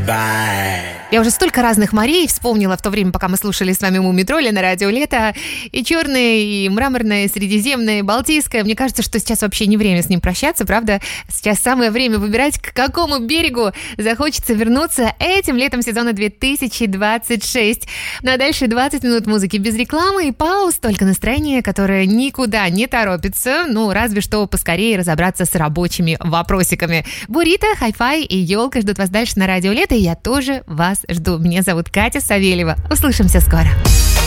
Я уже столько разных морей вспомнила в то время, пока мы слушали с вами Мумий-тролля на радио Лето. И черное, и мраморное, и средиземное, и балтийское. Мне кажется, что сейчас вообще не время с ним прощаться, правда? Сейчас самое время выбирать, к какому берегу захочется вернуться этим летом сезона 2026. Ну а дальше 20 минут музыки без рекламы и пауз, только настроение, которое никуда не торопится. Ну, разве что поскорее разобраться с рабочими вопросиками. Бурито, Хай-Фай и Елка ждут вас дальше на радио Лето, и я тоже вас жду. Меня зовут Катя Савельева. Услышимся скоро.